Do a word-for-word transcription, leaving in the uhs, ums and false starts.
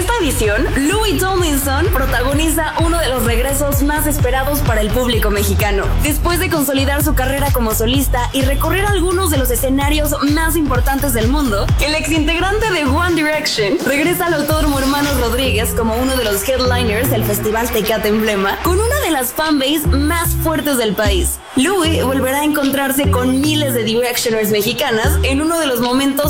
esta edición, Louis Tomlinson protagoniza uno de los regresos más esperados para el público mexicano. Después de consolidar su carrera como solista y recorrer algunos de los escenarios más importantes del mundo, el exintegrante de One Direction regresa al Autódromo Hermanos Rodríguez como uno de los headliners del Festival Tecate Emblema, con una de las fanbase más fuertes del país. Louis volverá a encontrarse con miles de Directioners mexicanas en uno de los momentos